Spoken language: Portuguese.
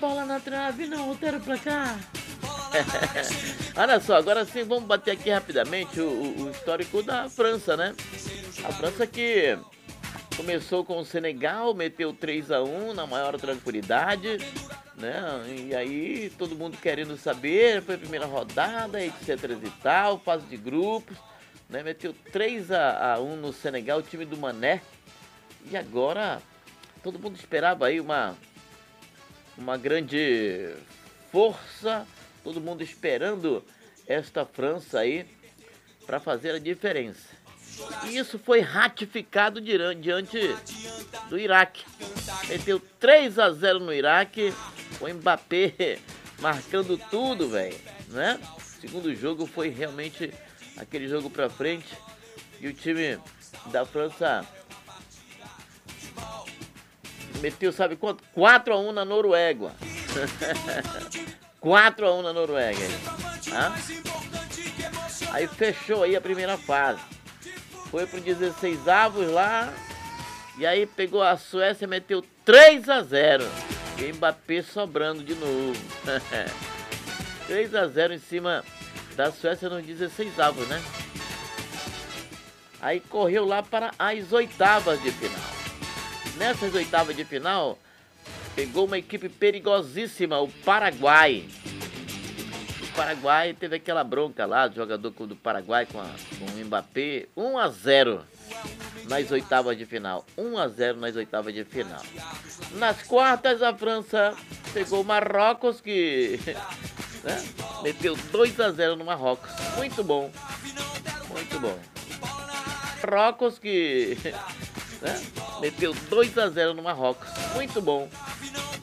bola na trave, não, voltaram pra cá. Olha só, agora sim vamos bater aqui rapidamente o histórico da França, né? A França que começou com o Senegal, meteu 3-1 na maior tranquilidade, né? E aí todo mundo querendo saber, foi a primeira rodada, etc e tal, fase de grupos, né? Meteu 3-1 no Senegal, o time do Mané. E agora todo mundo esperava aí uma grande força, todo mundo esperando esta França aí para fazer a diferença. E isso foi ratificado diante do Iraque. Meteu 3-0 no Iraque, o Mbappé marcando tudo, velho, né? O segundo jogo foi realmente aquele jogo pra frente e o time da França meteu, sabe quanto? 4-1 na Noruega. 4-1 na Noruega. Aí fechou aí a primeira fase. Foi pro 16avos lá. E aí pegou a Suécia e meteu 3-0. E Mbappé sobrando de novo. 3-0 em cima da Suécia nos 16avos, né? Aí correu lá para as oitavas de final. Nessas oitavas de final, pegou uma equipe perigosíssima, o Paraguai. O Paraguai teve aquela bronca lá, do jogador do Paraguai com o Mbappé, 1-0 nas oitavas de final. 1-0 nas oitavas de final. Nas quartas, a França pegou o Marrocos, que né, meteu 2-0 no Marrocos. Muito bom. Muito bom. Marrocos que... né, meteu 2-0 no Marrocos. Muito bom.